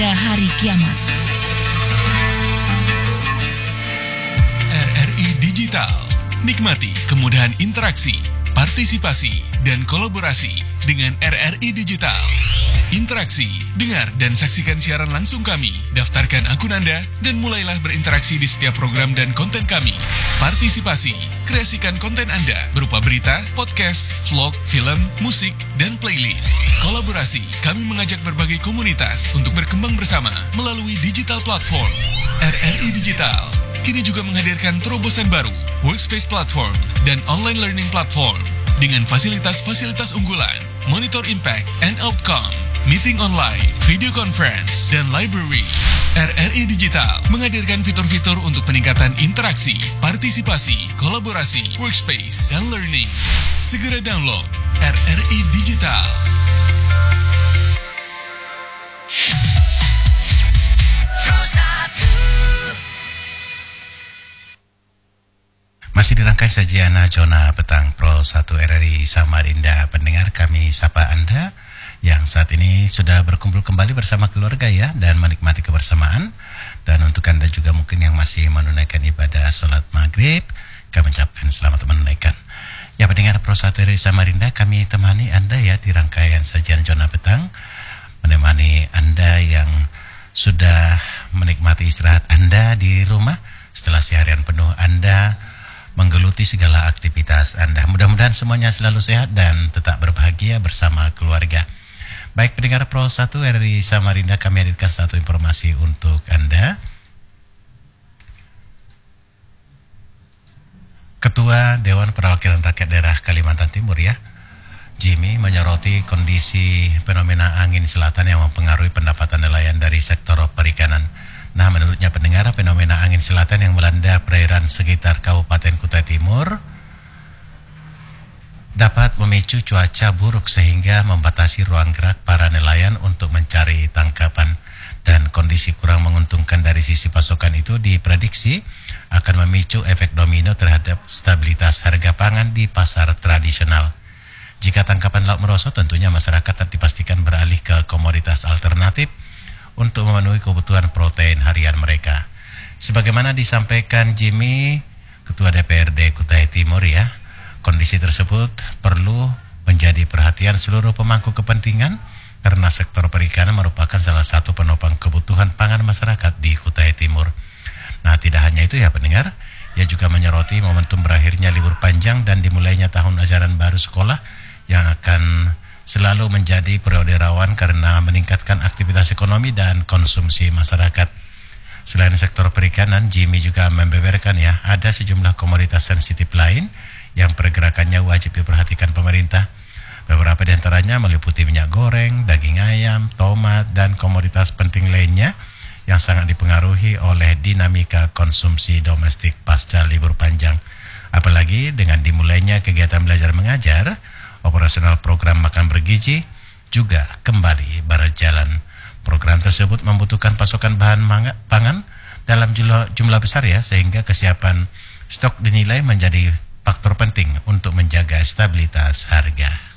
pada hari kiamat. RRI Digital. Nikmati kemudahan interaksi, partisipasi, dan kolaborasi dengan RRI Digital. Interaksi, dengar dan saksikan siaran langsung kami. Daftarkan akun Anda dan mulailah berinteraksi di setiap program dan konten kami. Partisipasi, kreasikan konten Anda berupa berita, podcast, vlog, film, musik, dan playlist. Kolaborasi, kami mengajak berbagai komunitas untuk berkembang bersama melalui digital platform. RRI Digital kini juga menghadirkan terobosan baru, workspace platform, dan online learning platform dengan fasilitas-fasilitas unggulan, monitor impact and outcome, meeting online, video conference, dan library. RRI Digital menghadirkan fitur-fitur untuk peningkatan interaksi, partisipasi, kolaborasi, workspace, dan learning. Segera download RRI Digital. Masih dirangkai sajian Zona Petang Pro 1 RRI Samarinda. Pendengar, kami sapa Anda yang saat ini sudah berkumpul kembali bersama keluarga ya, dan menikmati kebersamaan. Dan untuk Anda juga mungkin yang masih menunaikan ibadah sholat maghrib, kami ucapkan selamat menunaikan. Ya pendengar Pro 1 RRI Samarinda, kami temani Anda ya di rangkaian sajian Zona Petang, menemani Anda yang sudah menikmati istirahat Anda di rumah setelah seharian penuh Anda menggeluti segala aktivitas Anda. Mudah-mudahan semuanya selalu sehat dan tetap berbahagia bersama keluarga. Baik pendengar Pro 1 RRI Samarinda, kami hadirkan satu informasi untuk Anda. Ketua Dewan Perwakilan Rakyat Daerah Kalimantan Timur ya, Jimmy, menyoroti kondisi fenomena angin selatan yang mempengaruhi pendapatan nelayan dari sektor perikanan. Nah, menurutnya pendengar, fenomena angin selatan yang melanda perairan sekitar Kabupaten Kutai Timur dapat memicu cuaca buruk sehingga membatasi ruang gerak para nelayan untuk mencari tangkapan. Dan kondisi kurang menguntungkan dari sisi pasokan itu diprediksi akan memicu efek domino terhadap stabilitas harga pangan di pasar tradisional. Jika tangkapan laut merosot, tentunya masyarakat dipastikan beralih ke komoditas alternatif untuk memenuhi kebutuhan protein harian mereka. Sebagaimana disampaikan Jimmy, Ketua DPRD Kutai Timur ya, kondisi tersebut perlu menjadi perhatian seluruh pemangku kepentingan karena sektor perikanan merupakan salah satu penopang kebutuhan pangan masyarakat di Kutai Timur. Nah, tidak hanya itu ya pendengar, ia juga menyoroti momentum berakhirnya libur panjang dan dimulainya tahun ajaran baru sekolah yang akan selalu menjadi periode rawan karena meningkatkan aktivitas ekonomi dan konsumsi masyarakat. Selain sektor perikanan, Jimmy juga membeberkan ya, ada sejumlah komoditas sensitif lain yang pergerakannya wajib diperhatikan pemerintah. Beberapa di antaranya meliputi minyak goreng, daging ayam, tomat, dan komoditas penting lainnya yang sangat dipengaruhi oleh dinamika konsumsi domestik pasca libur panjang. Apalagi dengan dimulainya kegiatan belajar mengajar, operasional program makan bergizi juga kembali berjalan. Program tersebut membutuhkan pasokan bahan pangan dalam jumlah besar ya, sehingga kesiapan stok dinilai menjadi faktor penting untuk menjaga stabilitas harga.